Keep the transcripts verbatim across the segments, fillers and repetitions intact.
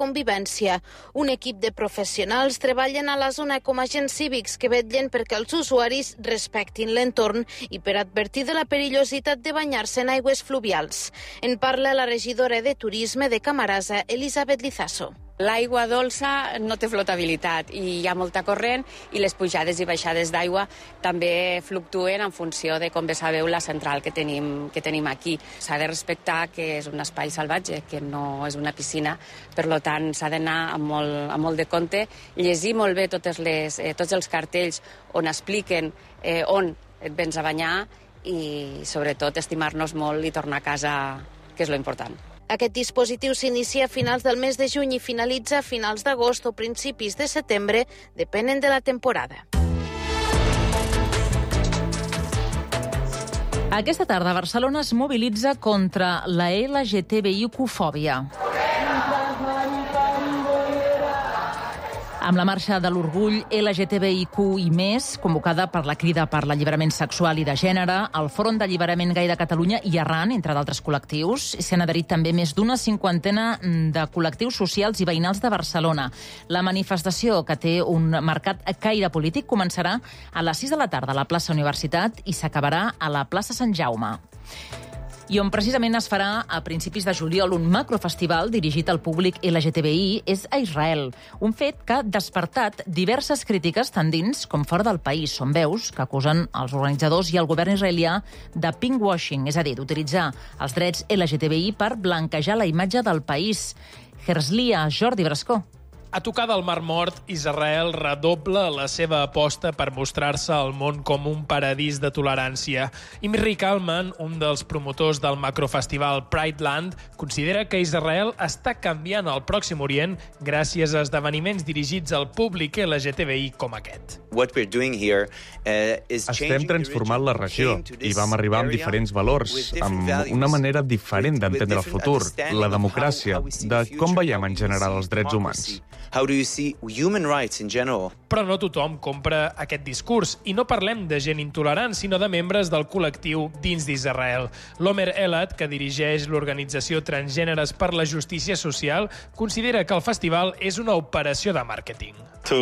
convivència. Un equip de professionals treballen a la zona com a agents cívics que vetllen perquè els usuaris respectin l'entorn i per advertir de la perillositat de banyar-se en aigües fluvials. En parla la regidora de Turisme de Camarasa, Elisabet Lizaso. L'aigua dolça no té flotabilitat i hi ha molta corrent i les pujades i baixades d'aigua també fluctuen en funció de, com bé sabeu, la central que tenim, que tenim aquí. S'ha de respectar que és un espai salvatge, que no és una piscina, per tant s'ha d'anar amb molt, amb molt de compte, llegir molt bé totes les, eh, tots els cartells on expliquen eh, on et vens a banyar i sobretot estimar-nos molt i tornar a casa, que és lo important. Aquest dispositiu s'inicia a finals del mes de juny i finalitza a finals d'agost o principis de setembre, depenent de la temporada. Aquesta tarda Barcelona es mobilitza contra la L G T B I Q-fòbia. Amb la marxa de l'orgull L G T B I Q i més, convocada per la Crida per l'Alliberament Sexual i de Gènere, el Front d'Alliberament Gai de Catalunya i Arran, entre d'altres col·lectius, s'hi han adherit també més d'una cinquantena de col·lectius socials i veïnals de Barcelona. La manifestació, que té un marcat caire polític, començarà a les sis de la tarda a la plaça Universitat i s'acabarà a la plaça Sant Jaume. I on precisament es farà a principis de juliol un macrofestival dirigit al públic L G T B I és a Israel. Un fet que ha despertat diverses crítiques tant dins com fora del país. Són veus que acusen els organitzadors i el govern israelià de pinkwashing, és a dir, d'utilitzar els drets L G T B I per blanquejar la imatge del país. Herzliya, Jordi Brascó. A tocar del Mar Mort, Israel redobla la seva aposta per mostrar-se al món com un paradís de tolerància. Imri Kalman, un dels promotors del macrofestival Pride Land, considera que Israel està canviant el Pròxim Orient gràcies a esdeveniments dirigits al públic L G T B I com aquest. Estem transformant la regió i vam arribar amb diferents valors, amb una manera diferent d'entendre el futur, la democràcia, de com veiem en general els drets humans. How do you see human rights in general? Però no tothom compra aquest discurs. I no parlem de gent intolerant, sinó de membres del col·lectiu dins d'Israel. L'Omer Elad, que dirigeix l'organització Transgèneres per la Justícia Social, considera que el festival és una operació de màrqueting.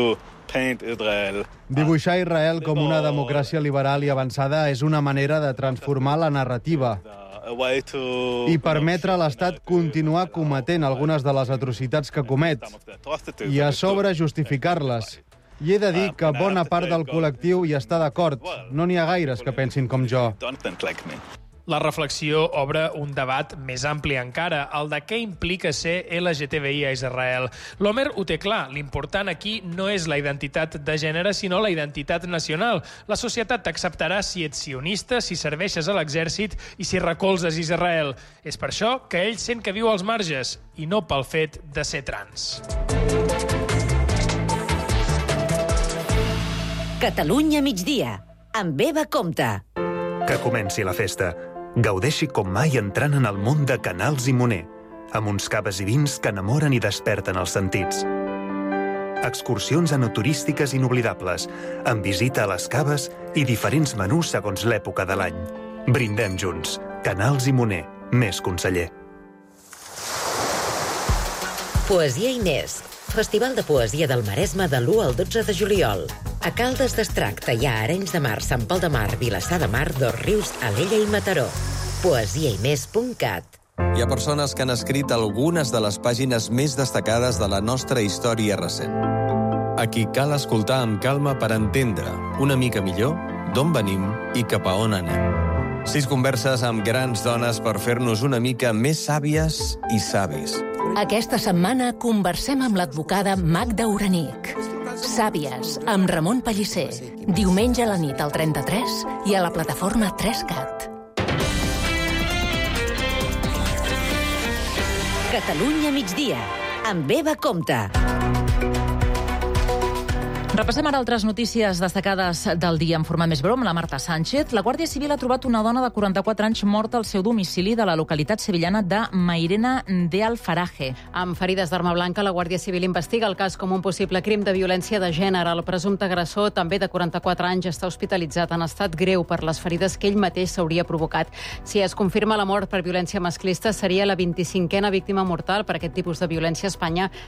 Dibuixar Israel com una democràcia liberal i avançada és una manera de transformar la narrativa i permetre a l'Estat continuar cometent algunes de les atrocitats que comet i a sobre justificar-les. I he de dir que bona part del col·lectiu hi està d'acord. No n'hi ha gaires que pensin com jo. La reflexió obre un debat més ampli encara, el de què implica ser L G T B I a Israel. L'Omer ho té clar, l'important aquí no és la identitat de gènere, sinó la identitat nacional. La societat t'acceptarà si ets sionista, si serveixes a l'exèrcit i si recolzes Israel. És per això que ell sent que viu als marges, i no pel fet de ser trans. Catalunya migdia, amb Eva Compte. Que comenci la festa. Gaudeixi com mai entrant en el món de Canals i Moner, amb uns caves i vins que enamoren i desperten els sentits. Excursions enoturístiques inoblidables, amb visita a les caves i diferents menús segons l'època de l'any. Brindem junts. Canals i Moner, més conseller. Poesia Inés, Festival de Poesia del Maresme de l'u al dotze de juliol. A Caldes d'Estrac, Teià, Arenys de Mar, Sant Pol de Mar, Vilassar de Mar, Dosrius, Alella i Mataró. poesia i més punt cat. Hi ha persones que han escrit algunes de les pàgines més destacades de la nostra història recent. A qui cal escoltar amb calma per entendre una mica millor d'on venim i cap a on anem. Sis converses amb grans dones per fer-nos una mica més sàvies i savis. Aquesta setmana conversem amb l'advocada Magda Uranic. Sàvies, amb Ramon Pellicer. Diumenge a la nit al trenta-tres i a la plataforma tres cat. Catalunya migdia, amb Eva Compte. Repassem ara altres notícies destacades del dia en format més breu amb la Marta Sánchez. La Guàrdia Civil ha trobat una dona de quaranta-quatre anys morta al seu domicili de la localitat sevillana de Mairena de Alfaraje. Amb ferides d'arma blanca, la Guàrdia Civil investiga el cas com un possible crim de violència de gènere. El presumpte agressor, també de quaranta-quatre anys, està hospitalitzat en estat greu per les ferides que ell mateix s'hauria provocat. Si es confirma la mort per violència masclista, seria la vint-i-cinquena víctima mortal per aquest tipus de violència a Espanya